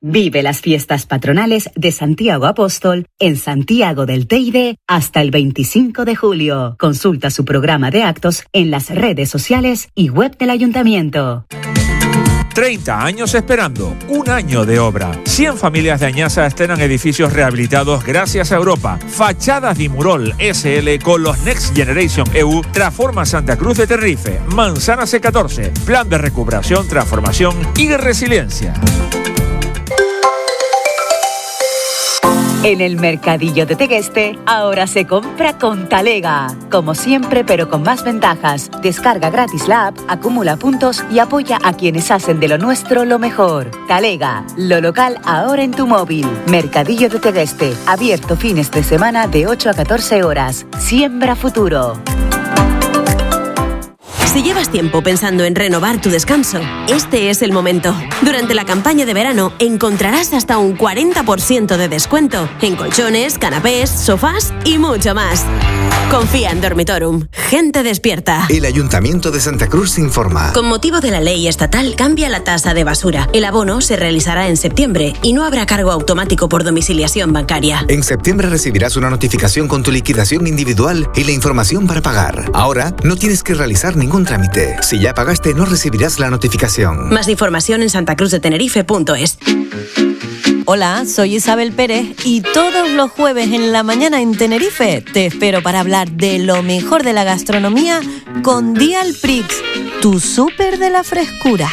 Vive las fiestas patronales de Santiago Apóstol en Santiago del Teide hasta el 25 de julio. Consulta su programa de actos en las redes sociales y web del Ayuntamiento. 30 años esperando, un año de obra. 100 familias de Añasa estrenan edificios rehabilitados gracias a Europa. Fachadas Dimurol SL con los Next Generation EU transforma Santa Cruz de Tenerife. Manzana C14, plan de recuperación, transformación y resiliencia. En el Mercadillo de Tegueste, ahora se compra con Talega. Como siempre, pero con más ventajas. Descarga gratis la app, acumula puntos y apoya a quienes hacen de lo nuestro lo mejor. Talega, lo local ahora en tu móvil. Mercadillo de Tegueste, abierto fines de semana de 8 a 14 horas. Siembra futuro. Si llevas tiempo pensando en renovar tu descanso, este es el momento. Durante la campaña de verano encontrarás hasta un 40% de descuento en colchones, canapés, sofás y mucho más. Confía en Dormitorum. Gente despierta. El Ayuntamiento de Santa Cruz informa. Con motivo de la ley estatal cambia la tasa de basura. El abono se realizará en septiembre y no habrá cargo automático por domiciliación bancaria. En septiembre recibirás una notificación con tu liquidación individual y la información para pagar. Ahora no tienes que realizar ningún trámite. Si ya pagaste, no recibirás la notificación. Más información en santacruzdetenerife.es. Hola, soy Isabel Pérez y todos los jueves en la mañana en Tenerife te espero para hablar de lo mejor de la gastronomía con Dial Prix, tu súper de la frescura.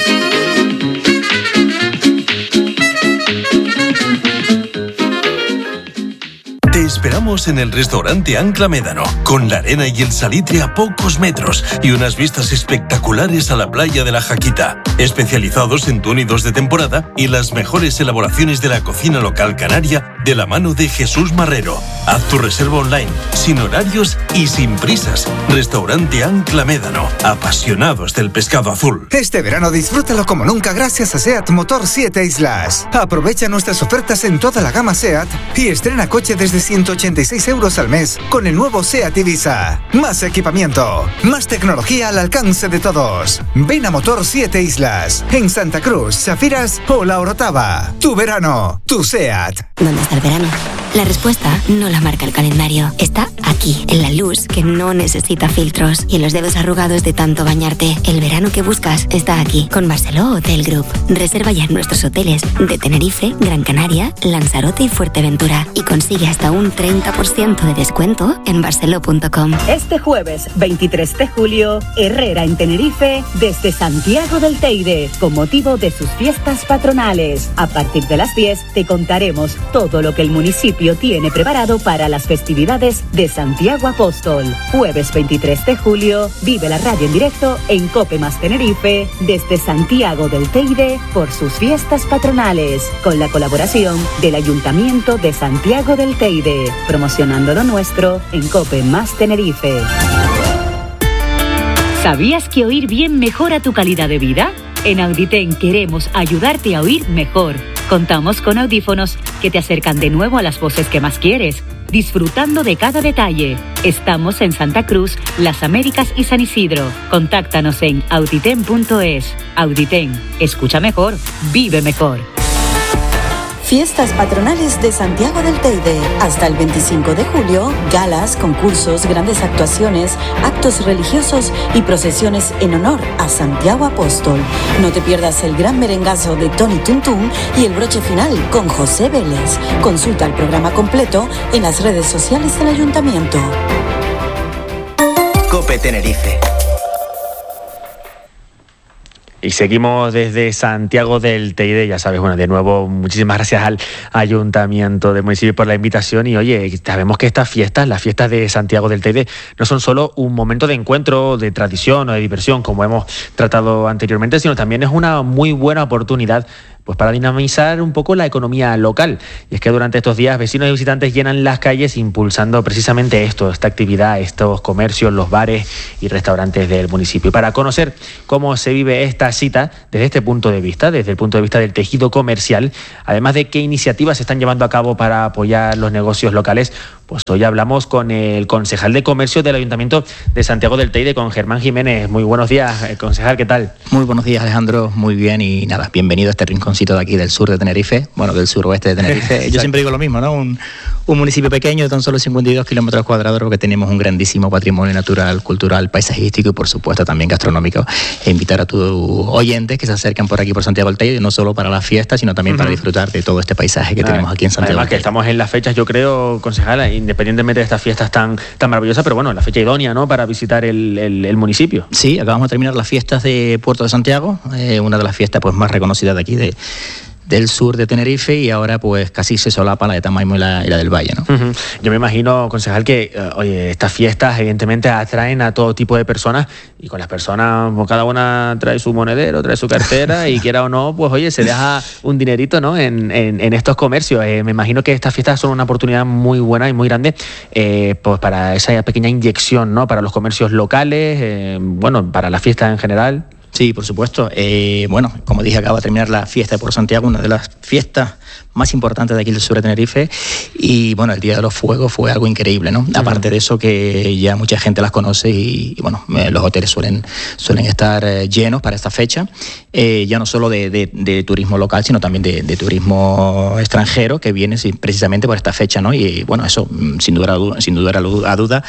Te esperamos en el restaurante Ancla Médano, con la arena y el salitre a pocos metros y unas vistas espectaculares a la playa de la Jaquita. Especializados en túnidos de temporada y las mejores elaboraciones de la cocina local canaria de la mano de Jesús Marrero. Haz tu reserva online, sin horarios y sin prisas. Restaurante Ancla Médano, apasionados del pescado azul. Este verano disfrútalo como nunca gracias a SEAT Motor 7 Islas. Aprovecha nuestras ofertas en toda la gama SEAT y estrena coche desde 186 euros al mes con el nuevo SEAT Ibiza. Más equipamiento, más tecnología al alcance de todos. Ven a Motor 7 Islas, en Santa Cruz, Chafiras o La Orotava. Tu verano, tu SEAT. ¿Dónde está el verano? La respuesta no la marca el calendario. Está aquí, en la luz que no necesita filtros y en los dedos arrugados de tanto bañarte. El verano que buscas está aquí, con Barceló Hotel Group. Reserva ya en nuestros hoteles de Tenerife, Gran Canaria, Lanzarote y Fuerteventura y consigue hasta un 30% de descuento en barceló.com. Este jueves 23 de julio, Herrera en Tenerife desde Santiago del Teide con motivo de sus fiestas patronales. A partir de las 10 te contaremos todo lo que el municipio tiene preparado para las festividades de Santiago Apóstol. Jueves 23 de julio, vive la radio en directo en COPE más Tenerife desde Santiago del Teide por sus fiestas patronales, con la colaboración del Ayuntamiento de Santiago del Teide, promocionando lo nuestro en COPE más Tenerife. ¿Sabías que oír bien mejora tu calidad de vida? En Auditen queremos ayudarte a oír mejor. Contamos con audífonos que te acercan de nuevo a las voces que más quieres, disfrutando de cada detalle. Estamos en Santa Cruz, Las Américas y San Isidro. Contáctanos en auditen.es. Auditen, escucha mejor, vive mejor. Fiestas patronales de Santiago del Teide. Hasta el 25 de julio, galas, concursos, grandes actuaciones, actos religiosos y procesiones en honor a Santiago Apóstol. No te pierdas el gran merengazo de Tony Tuntún y el broche final con José Vélez. Consulta el programa completo en las redes sociales del Ayuntamiento. COPE Tenerife. Y seguimos desde Santiago del Teide, ya sabes, bueno, de nuevo, muchísimas gracias al Ayuntamiento del municipio por la invitación. Y oye, sabemos que estas fiestas, las fiestas de Santiago del Teide, no son solo un momento de encuentro, de tradición o de diversión, como hemos tratado anteriormente, sino también es una muy buena oportunidad pues para dinamizar un poco la economía local. Y es que durante estos días vecinos y visitantes llenan las calles impulsando precisamente esta actividad, estos comercios, los bares y restaurantes del municipio. Para conocer cómo se vive esta cita desde este punto de vista, desde el punto de vista del tejido comercial, además de qué iniciativas se están llevando a cabo para apoyar los negocios locales, Pues hoy hablamos con el concejal de comercio del Ayuntamiento de Santiago del Teide, con Germán Jiménez. Muy buenos días, concejal, ¿qué tal? Muy buenos días, Alejandro, muy bien, y nada, bienvenido a este rinconcito de aquí del sur de Tenerife, bueno, del suroeste de Tenerife. Yo siempre digo lo mismo, ¿no? Un municipio pequeño de tan solo 52 kilómetros cuadrados, porque tenemos un grandísimo patrimonio natural, cultural, paisajístico y por supuesto también gastronómico. E invitar a tus oyentes que se acerquen por aquí por Santiago del Teide, no solo para la fiesta, sino también para disfrutar de todo este paisaje que tenemos aquí en Santiago. Además que estamos en las fechas, yo creo, concejal, independientemente de estas fiestas tan maravillosas, pero bueno, la fecha idónea, ¿no?, para visitar el municipio. Sí, acabamos de terminar las fiestas de Puerto de Santiago, una de las fiestas pues más reconocidas de aquí del sur de Tenerife, y ahora pues casi se solapa la de Tamaimo y la del Valle, ¿no? Yo me imagino, concejal, que oye, estas fiestas evidentemente atraen a todo tipo de personas, y con las personas, pues, cada una trae su monedero, trae su cartera y quiera o no, pues oye, se deja un dinerito, ¿no?, en estos comercios. Me imagino que estas fiestas son una oportunidad muy buena y muy grande pues para esa pequeña inyección, ¿no?, para los comercios locales, bueno, para la fiesta en general. Sí, por supuesto. Bueno, como dije, acaba de terminar la fiesta de Puerto Santiago, una de las fiestas más importantes de aquí del sur de Tenerife, y bueno, el Día de los Fuegos fue algo increíble, ¿no? Aparte de eso, que ya mucha gente las conoce y bueno, los hoteles suelen estar llenos para esta fecha, ya no solo de turismo local, sino también de turismo extranjero que viene precisamente por esta fecha, ¿no? Y bueno, eso sin lugar a dudas,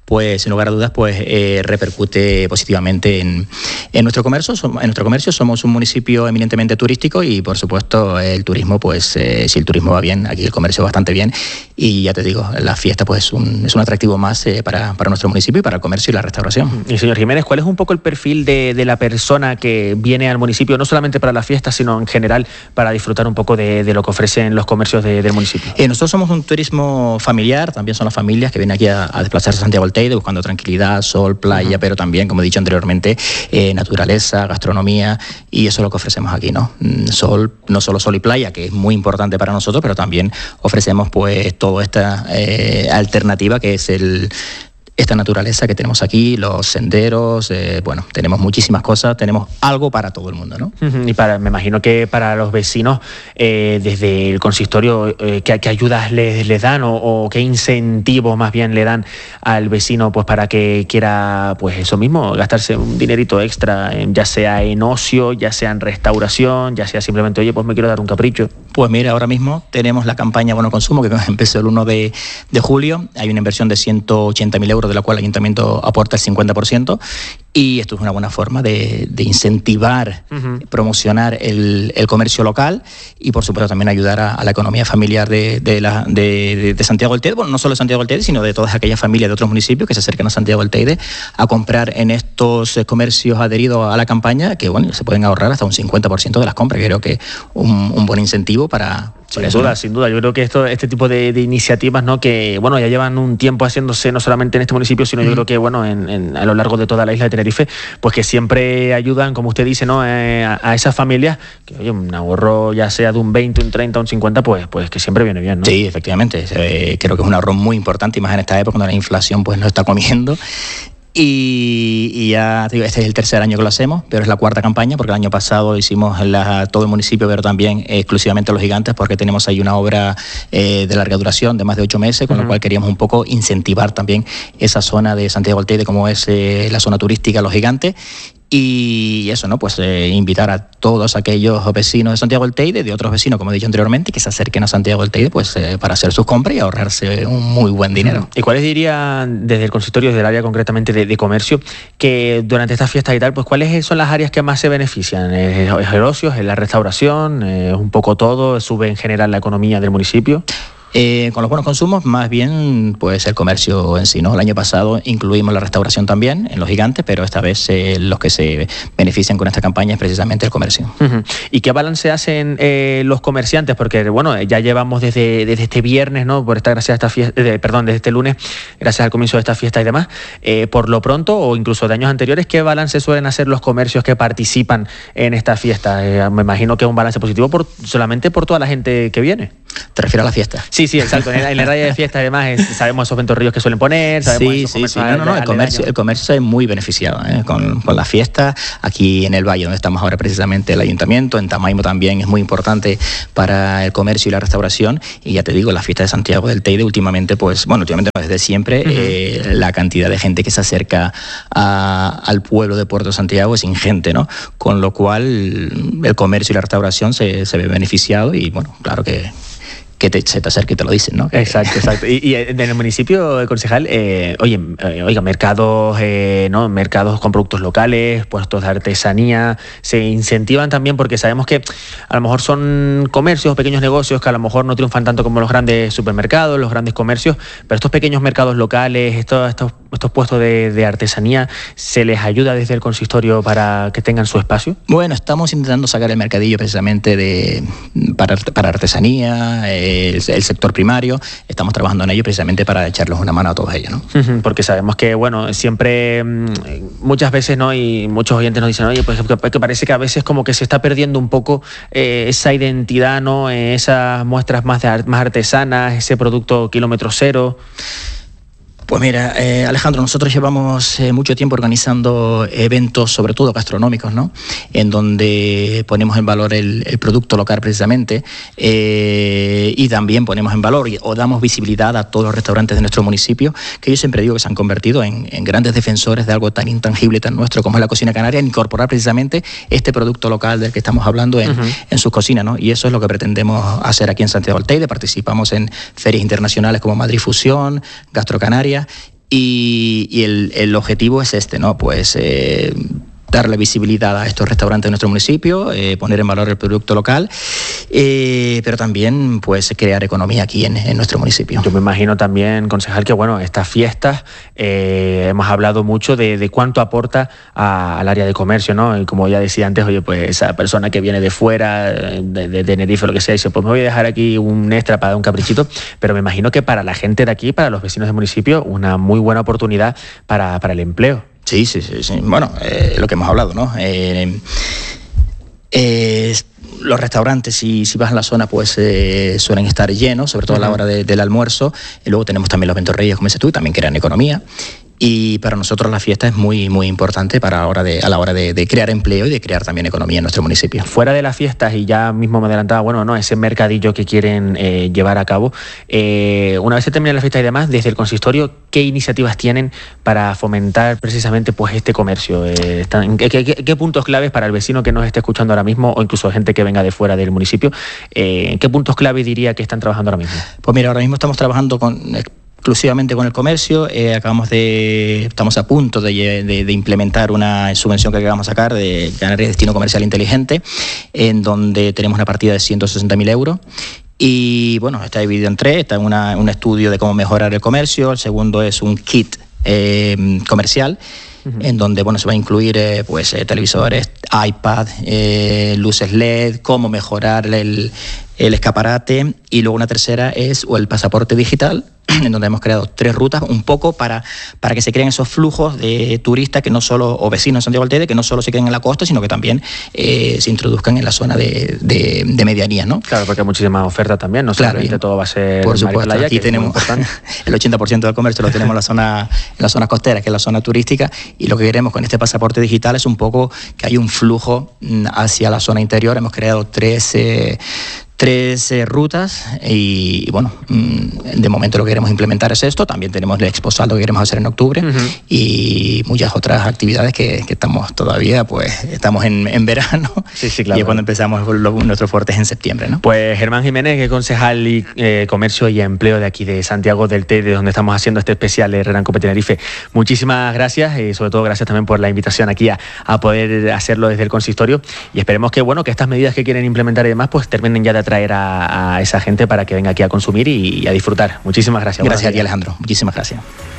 repercute positivamente en nuestro comercio. Somos un municipio eminentemente turístico y, por supuesto, el turismo, pues si el turismo va bien, aquí el comercio va bastante bien, y ya te digo, la fiesta pues es un atractivo más para nuestro municipio y para el comercio y la restauración. Y señor Jiménez, ¿cuál es un poco el perfil de la persona que viene al municipio, no solamente para la fiesta, sino en general para disfrutar un poco de lo que ofrecen los comercios del municipio? Nosotros somos un turismo familiar, también son las familias que vienen aquí a desplazarse a Santiago del Teide buscando tranquilidad, sol, playa, pero también, como he dicho anteriormente, naturaleza, gastronomía, y eso es lo que ofrecemos aquí, ¿no? Sol, no solo sol y playa, que es muy importante para nosotros, pero también ofrecemos pues toda esta alternativa que es esta naturaleza que tenemos aquí, los senderos, bueno, tenemos muchísimas cosas, tenemos algo para todo el mundo, ¿no? Y me imagino que para los vecinos, desde el consistorio, ¿qué ayudas les dan o qué incentivos más bien le dan al vecino pues para que quiera, pues eso mismo, gastarse un dinerito extra, ya sea en ocio, ya sea en restauración, ya sea simplemente, oye, pues me quiero dar un capricho? Pues mira, ahora mismo tenemos la campaña Bono Consumo, que empezó el 1 de julio, hay una inversión de 180.000 euros, de la cual el Ayuntamiento aporta el 50%, y esto es una buena forma de incentivar, promocionar el comercio local y, por supuesto, también ayudar a la economía familiar de Santiago del Teide, bueno, no solo de Santiago del Teide, sino de todas aquellas familias de otros municipios que se acercan a Santiago del Teide a comprar en estos comercios adheridos a la campaña, que bueno, se pueden ahorrar hasta un 50% de las compras, que creo que un buen incentivo para eso, ¿no? Sin duda. Yo creo que este tipo de iniciativas, ¿no?, que bueno, ya llevan un tiempo haciéndose no solamente en este municipio, sino yo creo que bueno, a lo largo de toda la isla de Tenerife, pues que siempre ayudan, como usted dice, ¿no?, a esas familias, que oye, un ahorro ya sea de un 20, un 30, un 50, pues que siempre viene bien, ¿no? Sí, efectivamente. Creo que es un ahorro muy importante, y más en esta época cuando la inflación pues nos está comiendo. Y ya digo, este es el tercer año que lo hacemos, pero es la cuarta campaña, porque el año pasado hicimos todo el municipio, pero también exclusivamente Los Gigantes, porque tenemos ahí una obra de larga duración de más de 8 meses, con lo cual queríamos un poco incentivar también esa zona de Santiago del Teide, como es la zona turística Los Gigantes. Y eso, ¿no? Pues invitar a todos aquellos vecinos de Santiago del Teide, de otros vecinos, como he dicho anteriormente, que se acerquen a Santiago del Teide pues para hacer sus compras y ahorrarse un muy buen dinero. ¿Y cuáles dirían, desde el consistorio, desde el área concretamente de comercio, que durante estas fiestas y tal, pues cuáles son las áreas que más se benefician? ¿Es el ocio, es la restauración, es un poco todo, sube en general la economía del municipio? Con los buenos consumos, más bien pues el comercio en sí, ¿no? El año pasado incluimos la restauración también en Los Gigantes, pero esta vez los que se benefician con esta campaña es precisamente el comercio. ¿Y qué balance hacen los comerciantes? Porque bueno, ya llevamos desde este viernes, ¿no?, por esta gracias a esta fiesta, desde este lunes, gracias al comienzo de esta fiesta y demás, por lo pronto, o incluso de años anteriores, ¿qué balance suelen hacer los comercios que participan en esta fiesta? Me imagino que es un balance positivo solamente por toda la gente que viene. ¿Te refieres a la fiesta? Sí, exacto. En la raya de fiesta, además, sabemos esos ventorrillos que suelen poner. Sabemos Sí. No, el comercio es muy beneficiado con la fiesta. Aquí en el Valle, donde estamos ahora precisamente el ayuntamiento, en Tamaimo también es muy importante para el comercio y la restauración. Y ya te digo, la fiesta de Santiago del Teide últimamente, desde siempre, la cantidad de gente que se acerca al pueblo de Puerto Santiago es ingente, ¿no? Con lo cual el comercio y la restauración se ve beneficiado y, bueno, claro que se te acerca y te lo dicen, ¿no? Exacto. Y en el municipio, concejal, mercados, ¿no? Mercados con productos locales, puestos de artesanía, se incentivan también porque sabemos que a lo mejor son comercios, pequeños negocios que a lo mejor no triunfan tanto como los grandes supermercados, los grandes comercios, pero estos pequeños mercados locales, estos puestos de artesanía, ¿se les ayuda desde el consistorio para que tengan su espacio? Bueno, estamos intentando sacar el mercadillo precisamente para artesanía, el sector primario. Estamos trabajando en ello precisamente para echarles una mano a todos ellos, ¿no? Porque sabemos que, bueno, siempre, muchas veces, ¿no? Y muchos oyentes nos dicen, oye, pues que parece que a veces como que se está perdiendo un poco esa identidad, ¿no? Esas muestras más artesanas, ese producto kilómetro cero. Pues mira, Alejandro, nosotros llevamos mucho tiempo organizando eventos, sobre todo gastronómicos, ¿no? En donde ponemos en valor el producto local precisamente y también ponemos en valor o damos visibilidad a todos los restaurantes de nuestro municipio, que yo siempre digo que se han convertido en grandes defensores de algo tan intangible, tan nuestro como es la cocina canaria, en incorporar precisamente este producto local del que estamos hablando en sus cocinas, ¿no? Y eso es lo que pretendemos hacer aquí en Santiago del Teide. Participamos en ferias internacionales como Madrid Fusión, Gastro Canaria. Y el objetivo es este, ¿no? Pues darle visibilidad a estos restaurantes de nuestro municipio, poner en valor el producto local, pero también pues crear economía aquí en nuestro municipio. Yo me imagino también, concejal, que bueno, estas fiestas, hemos hablado mucho de cuánto aporta al área de comercio, ¿no? Y como ya decía antes, oye, pues esa persona que viene de fuera, de Tenerife o lo que sea, dice, pues me voy a dejar aquí un extra para dar un caprichito, pero me imagino que para la gente de aquí, para los vecinos del municipio, una muy buena oportunidad para el empleo. Sí. Bueno, lo que hemos hablado, ¿no? Los restaurantes, si vas a la zona, pues suelen estar llenos, sobre todo a la hora del almuerzo. Y luego tenemos también los ventorrillos, como dices tú, también crean economía. Y para nosotros la fiesta es muy, muy importante a la hora de crear empleo y de crear también economía en nuestro municipio. Fuera de las fiestas, y ya mismo me adelantaba, bueno, no, ese mercadillo que quieren llevar a cabo, una vez se termine la fiesta y demás, desde el consistorio, ¿qué iniciativas tienen para fomentar precisamente pues este comercio? ¿Qué puntos claves para el vecino que nos esté escuchando ahora mismo, o incluso gente que venga de fuera del municipio, qué puntos clave diría que están trabajando ahora mismo? Pues mira, ahora mismo estamos trabajando exclusivamente con el comercio. Estamos a punto de implementar una subvención que acabamos de sacar de Canarias Destino Comercial Inteligente, en donde tenemos una partida de 160.000 euros. Y bueno, está dividido en tres. Está un estudio de cómo mejorar el comercio. El segundo es un kit comercial, en donde se va a incluir televisores, iPad, luces LED, cómo mejorar el escaparate. Y luego una tercera es el pasaporte digital, en donde hemos creado 3 rutas, un poco para que se creen esos flujos de turistas que no solo, o vecinos de Santiago del Teide, que no solo se queden en la costa, sino que también se introduzcan en la zona de medianía, ¿no? Claro, porque hay muchísima oferta también, no solamente todo va a ser por supuesto, playa, aquí tenemos el 80% del comercio lo tenemos en la zona costera, que es la zona turística, y lo que queremos con este pasaporte digital es un poco que hay un flujo hacia la zona interior. Hemos creado 13 rutas y bueno, de momento lo que queremos implementar es esto. También tenemos el Expo Saldo que queremos hacer en octubre y muchas otras actividades que estamos todavía, pues estamos en verano. Sí, claro. Y es cuando empezamos nuestros fuertes en septiembre, ¿no? Pues Germán Jiménez, que es concejal y Comercio y Empleo de aquí de Santiago del Teide, donde estamos haciendo este especial de Herrera en Cope Tenerife. Muchísimas gracias y sobre todo gracias también por la invitación aquí a poder hacerlo desde el consistorio, y esperemos que estas medidas que quieren implementar y demás pues terminen ya de atraer a esa gente para que venga aquí a consumir y a disfrutar. Muchísimas gracias. Gracias a ti, Alejandro. Muchísimas gracias.